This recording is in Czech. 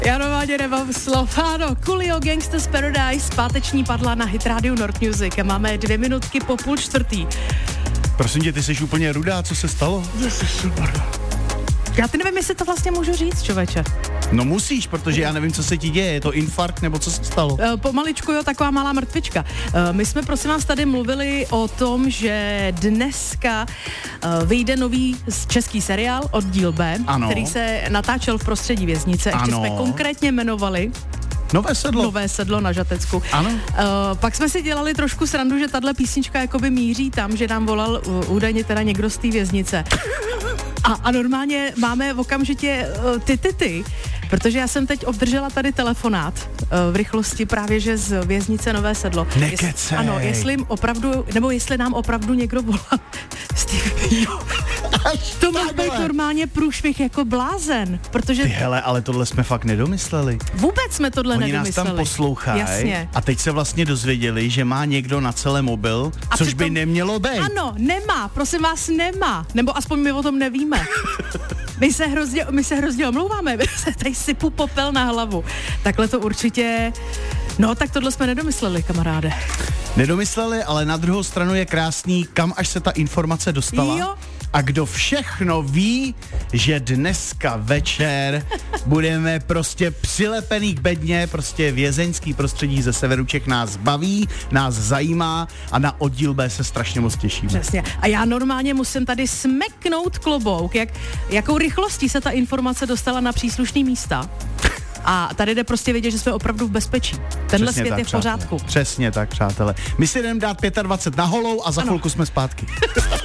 Já normálně nemám slov. Ano, Coolio Gangsta's Paradise, páteční padla na Hit Radio North Music a máme 2 minutky po 3:30. Prosím tě, ty jsi úplně rudá, co se stalo? Já ty nevím, jestli to vlastně můžu říct, člověče. No musíš, protože já nevím, co se ti děje, je to infarkt nebo co se stalo? Pomaličku, jo, taková malá mrtvička. My jsme prosím vás tady mluvili o tom, že dneska vyjde nový český seriál Oddíl B, ano, který se natáčel v prostředí věznice. Ještě jsme konkrétně jmenovali Nové sedlo na Žatecku. Ano. Pak jsme si dělali trošku srandu, že tahle písnička jakoby míří tam, že nám volal údajně teda někdo z té věznice. A normálně máme okamžitě ty, protože já jsem teď obdržela tady telefonát v rychlosti právě, že z věznice Nové sedlo. Nekecej. Ano, jestli jim opravdu, nebo jestli nám opravdu někdo volal. To má být normálně průšvih jako blázen, protože... Ty hele, ale tohle jsme fakt nedomysleli. Vůbec jsme tohle nedomysleli. Oni nás tam poslouchají. Jasně. A teď se vlastně dozvěděli, že má někdo na celé mobil, a což by nemělo být. Ano, nemá, prosím vás, nemá. Nebo aspoň my o tom nevíme. My se hrozně omlouváme, my se tady sypu popel na hlavu. Takhle to určitě... No, tak tohle jsme nedomysleli, kamaráde. Nedomysleli, ale na druhou stranu je krásný, kam až se ta informace dostala. Jo. A kdo všechno ví, že dneska večer budeme prostě přilepený k bedně, prostě vězeňský prostředí ze severu Čech nás baví, nás zajímá a na Oddíl B se strašně moc těšíme. Přesně. A já normálně musím tady smeknout klobouk, jakou rychlostí se ta informace dostala na příslušný místa. A tady jde prostě vidět, že jsme opravdu v bezpečí. Tenhle svět je v pořádku. Přesně tak, přátelé. My si jdeme dát 25 na holou a za chvilku jsme zpátky.